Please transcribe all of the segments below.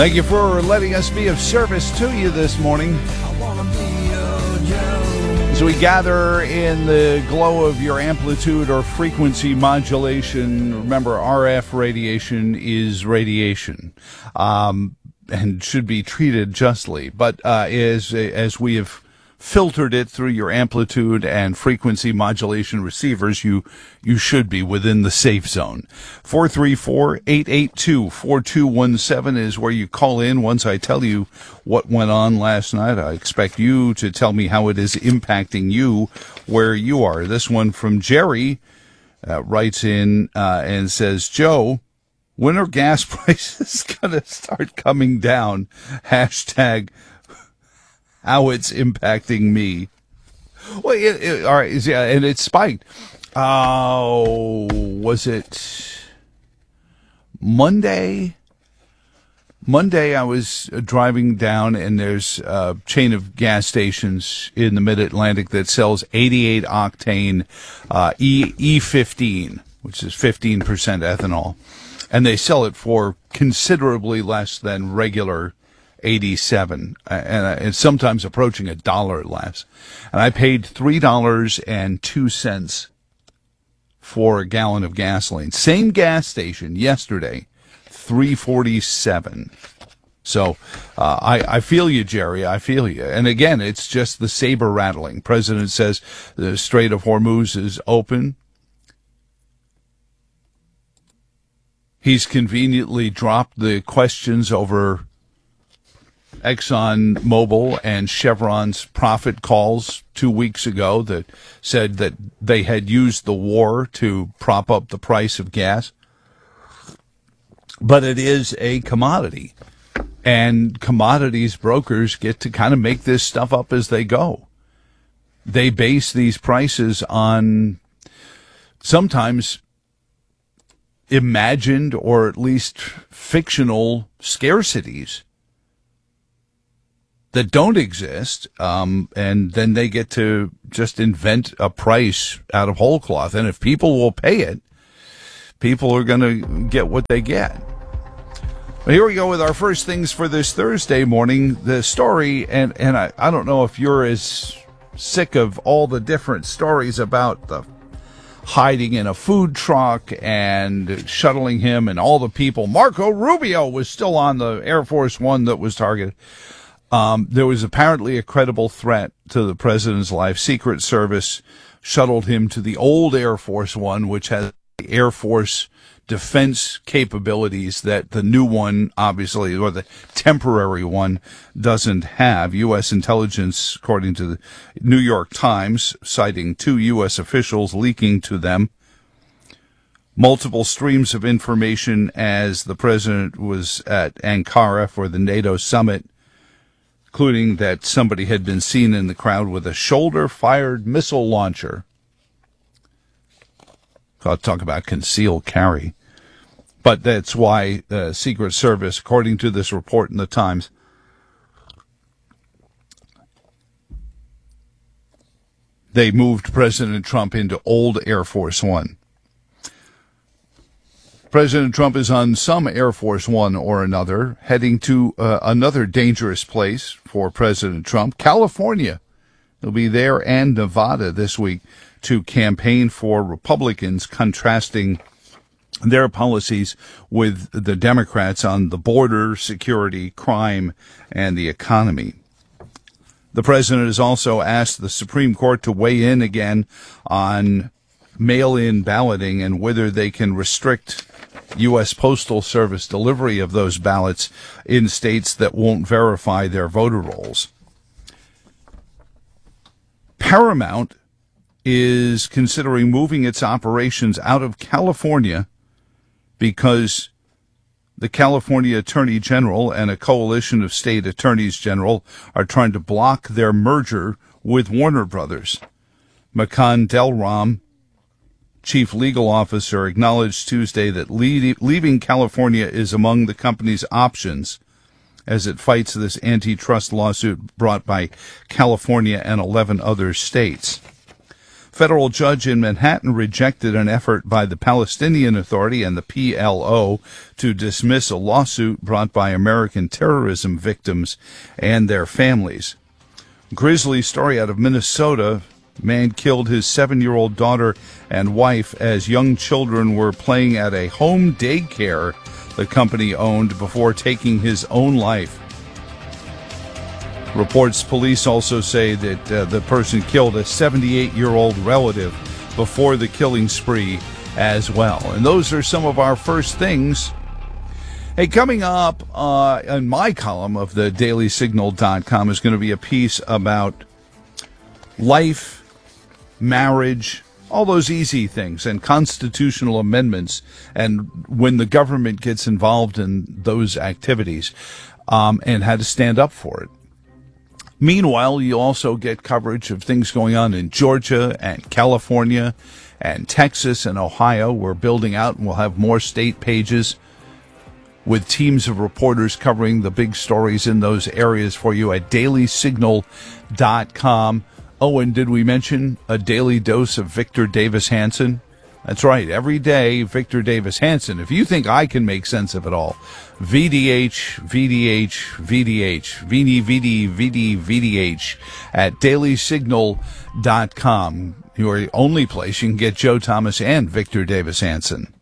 Thank you for letting us be of service to you this morning. As we gather in the glow of your amplitude or frequency modulation, remember RF radiation is radiation and should be treated justly. But as we have filtered it through your amplitude and frequency modulation receivers, you should be within the safe zone. 434-882-4217 is where you call in. Once I tell you what went on last night, I expect you to tell me how it is impacting you where you are. This one from Jerry writes in and says, Joe, when are gas prices going to start coming down? Hashtag how it's impacting me. Well, all right, yeah, and it spiked. Was it Monday? Monday, I was driving down, and there's a chain of gas stations in the Mid-Atlantic that sells 88 octane E15, which is 15% ethanol, and they sell it for considerably less than regular 87, and it's sometimes approaching $1 less. And I paid $3.02 for a gallon of gasoline. Same gas station yesterday, $3.47. So I feel you, Jerry. I feel you. And again, it's just the saber rattling. President says the Strait of Hormuz is open. He's conveniently dropped the questions over Exxon Mobil and Chevron's profit calls 2 weeks ago that said that they had used the war to prop up the price of gas. But it is a commodity, and commodities brokers get to kind of make this stuff up as they go. They base these prices on sometimes imagined or at least fictional scarcities that don't exist, and then they get to just invent a price out of whole cloth. And if people will pay it, people are going to get what they get. But here we go with our first things for this Thursday morning. The story, and I don't know if you're as sick of all the different stories about the hiding in a food truck and shuttling him and all the people. Marco Rubio was still on the Air Force One that was targeted. There was apparently a credible threat to the president's life. Secret Service shuttled him to the old Air Force One, which has the Air Force defense capabilities that the new one, obviously, or the temporary one, doesn't have. U.S. intelligence, according to the New York Times, citing 2 U.S. officials leaking to them multiple streams of information as the president was at Ankara for the NATO summit, including that somebody had been seen in the crowd with a shoulder-fired missile launcher. I'll talk about concealed carry. But that's why the Secret Service, according to this report in the Times, they moved President Trump into old Air Force One. President Trump is on some Air Force One or another, heading to another dangerous place for President Trump, California. He'll be there and Nevada this week to campaign for Republicans, contrasting their policies with the Democrats on the border, security, crime, and the economy. The president has also asked the Supreme Court to weigh in again on mail-in balloting and whether they can restrict U.S. Postal Service delivery of those ballots in states that won't verify their voter rolls. Paramount is considering moving its operations out of California because the California Attorney General and a coalition of state attorneys general are trying to block their merger with Warner Brothers. Makan Delram, chief legal officer, acknowledged Tuesday that leaving California is among the company's options as it fights this antitrust lawsuit brought by California and 11 other states. Federal judge in Manhattan rejected an effort by the Palestinian Authority and the PLO to dismiss a lawsuit brought by American terrorism victims and their families. Grisly story out of Minnesota. Man killed his 7-year-old daughter and wife as young children were playing at a home daycare the company owned before taking his own life. Reports police also say that the person killed a 78-year-old relative before the killing spree as well. And those are some of our first things. Hey, coming up in my column of the dailysignal.com is going to be a piece about life, marriage, all those easy things, and constitutional amendments, and when the government gets involved in those activities, and how to stand up for it. Meanwhile, you also get coverage of things going on in Georgia and California and Texas and Ohio. We're building out, and we'll have more state pages with teams of reporters covering the big stories in those areas for you at dailysignal.com. Oh, and did we mention a daily dose of Victor Davis Hanson? That's right. Every day, Victor Davis Hanson. If you think I can make sense of it all, VDH, VDH, VDH, VDH at dailysignal.com. Your only place you can get Joe Thomas and Victor Davis Hanson.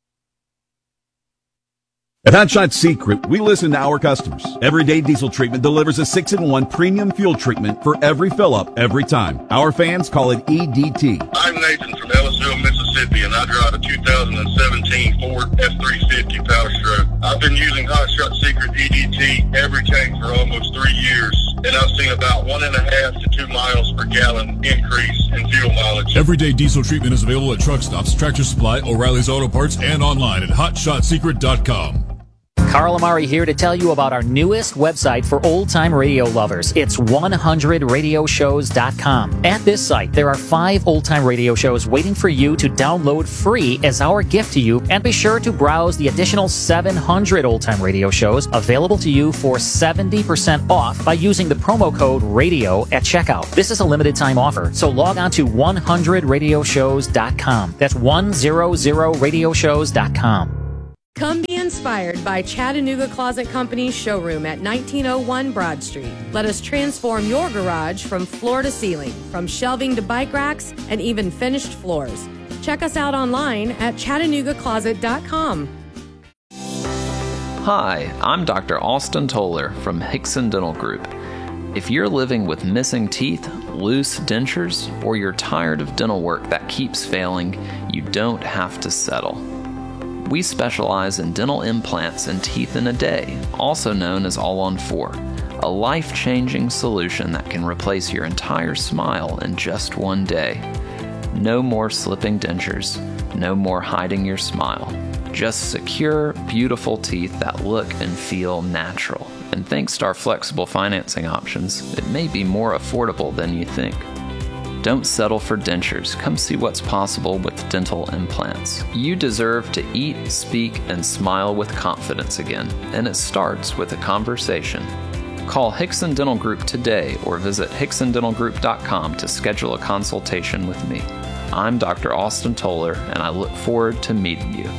At Hot Shot Secret, we listen to our customers. Everyday Diesel Treatment delivers a 6-in-1 premium fuel treatment for every fill-up, every time. Our fans call it EDT. I'm Nathan from Ellisville, Mississippi, and I drive a 2017 Ford F-350 Power Stroke. I've been using Hot Shot Secret EDT every tank for almost 3 years, and I've seen about 1.5 to 2 miles per gallon increase in fuel mileage. Everyday Diesel Treatment is available at truck stops, Tractor Supply, O'Reilly's Auto Parts, and online at hotshotsecret.com. Carl Amari here to tell you about our newest website for old-time radio lovers. It's 100radioshows.com. At this site, there are 5 old-time radio shows waiting for you to download free as our gift to you, and be sure to browse the additional 700 old-time radio shows available to you for 70% off by using the promo code RADIO at checkout. This is a limited-time offer, so log on to 100radioshows.com. That's 100radioshows.com. Come be inspired by Chattanooga Closet Company's showroom at 1901 Broad Street. Let us transform your garage from floor to ceiling, from shelving to bike racks, and even finished floors. Check us out online at ChattanoogaCloset.com. Hi, I'm Dr. Austin Toller from Hickson Dental Group. If you're living with missing teeth, loose dentures, or you're tired of dental work that keeps failing, you don't have to settle. We specialize in dental implants and teeth in a day, also known as All-on-4, a life-changing solution that can replace your entire smile in just one day. No more slipping dentures, no more hiding your smile. Just secure, beautiful teeth that look and feel natural. And thanks to our flexible financing options, it may be more affordable than you think. Don't settle for dentures. Come see what's possible with dental implants. You deserve to eat, speak, and smile with confidence again, and it starts with a conversation. Call Hickson Dental Group today or visit hicksondentalgroup.com to schedule a consultation with me. I'm Dr. Austin Toller, and I look forward to meeting you.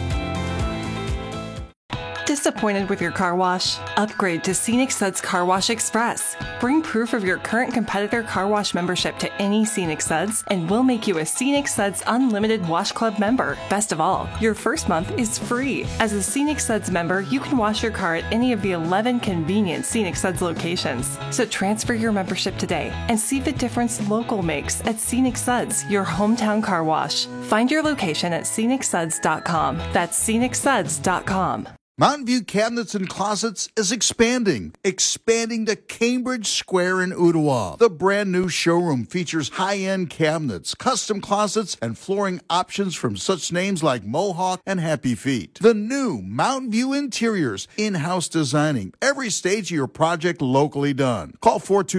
Disappointed with your car wash? Upgrade to Scenic Suds Car Wash Express. Bring proof of your current competitor car wash membership to any Scenic Suds, and we'll make you a Scenic Suds Unlimited Wash Club member. Best of all, your first month is free. As a Scenic Suds member, you can wash your car at any of the 11 convenient Scenic Suds locations. So transfer your membership today and see the difference local makes at Scenic Suds, your hometown car wash. Find your location at scenicsuds.com. That's scenicsuds.com. Mountain View Cabinets and Closets is expanding to Cambridge Square in Ottawa. The brand new showroom features high-end cabinets, custom closets, and flooring options from such names like Mohawk and Happy Feet. The new Mountain View Interiors, in-house designing, every stage of your project locally done. Call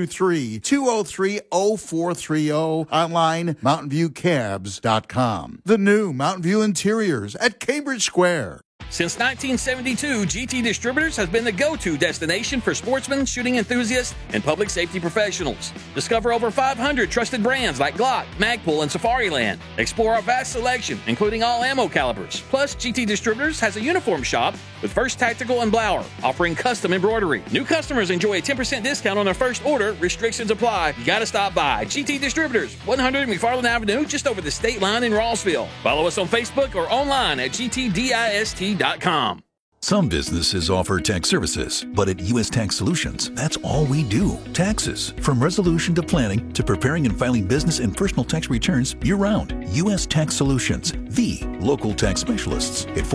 423-203-0430, online mountainviewcabs.com. The new Mountain View Interiors at Cambridge Square. Since 1972, GT Distributors has been the go-to destination for sportsmen, shooting enthusiasts, and public safety professionals. Discover over 500 trusted brands like Glock, Magpul, and Safariland. Explore our vast selection, including all ammo calibers. Plus, GT Distributors has a uniform shop with First Tactical and Blower, offering custom embroidery. New customers enjoy a 10% discount on their first order. Restrictions apply. You gotta stop by. GT Distributors, 100 McFarland Avenue, just over the state line in Rossville. Follow us on Facebook or online at gtdist.com. Some businesses offer tax services, but at U.S. Tax Solutions, that's all we do. Taxes. From resolution to planning to preparing and filing business and personal tax returns year-round. U.S. Tax Solutions, the local tax specialists at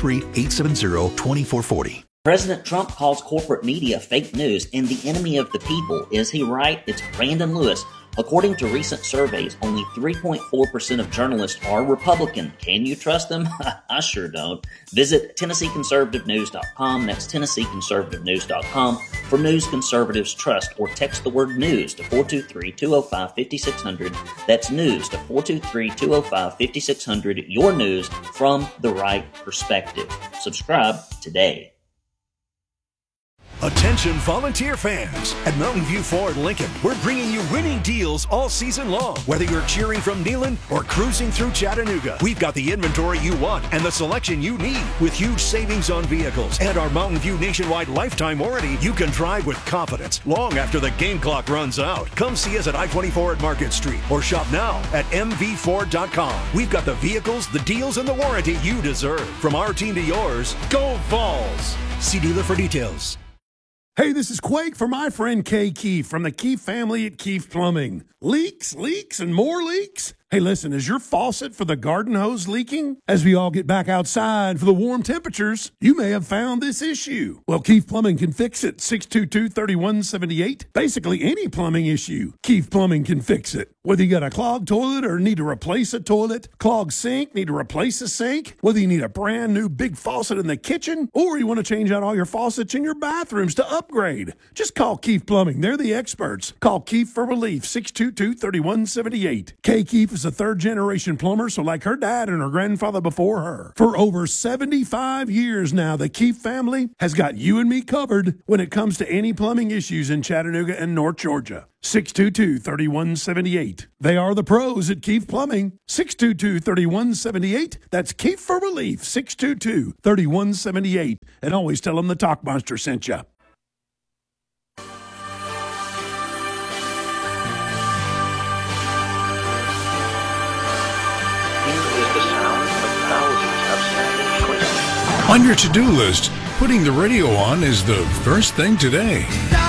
423-870-2440. President Trump calls corporate media fake news and the enemy of the people. Is he right? It's Brandon Lewis. According to recent surveys, only 3.4% of journalists are Republican. Can you trust them? I sure don't. Visit TennesseeConservativeNews.com. That's TennesseeConservativeNews.com for news conservatives trust, or text the word news to 423-205-5600. That's news to 423-205-5600. Your news from the right perspective. Subscribe today. Attention volunteer fans. At Mountain View Ford Lincoln, we're bringing you winning deals all season long. Whether you're cheering from Neyland or cruising through Chattanooga, we've got the inventory you want and the selection you need. With huge savings on vehicles and our Mountain View nationwide lifetime warranty, you can drive with confidence long after the game clock runs out. Come see us at I-24 at Market Street or shop now at mvford.com. We've got the vehicles, the deals, and the warranty you deserve. From our team to yours, go Vols! See dealer for details. Hey, this is Quake for my friend Kay Keefe from the Keefe family at Keefe Plumbing. Leaks, and more leaks? Hey, listen, is your faucet for the garden hose leaking? As we all get back outside for the warm temperatures, you may have found this issue. Well, Keefe Plumbing can fix it. 622-3178. Basically, any plumbing issue, Keefe Plumbing can fix it. Whether you got a clogged toilet or need to replace a toilet, clogged sink, need to replace a sink, whether you need a brand new big faucet in the kitchen, or you want to change out all your faucets in your bathrooms to upgrade, just call Keefe Plumbing. They're the experts. Call Keefe for relief. 622-3178. Kay Keefe is a third-generation plumber, so like her dad and her grandfather before her. For over 75 years now, the Keefe family has got you and me covered when it comes to any plumbing issues in Chattanooga and North Georgia. 622-3178. They are the pros at Keefe Plumbing. 622-3178. That's Keefe for relief. 622-3178. And always tell them the Talkmonster sent you. On your to-do list, putting the radio on is the first thing today.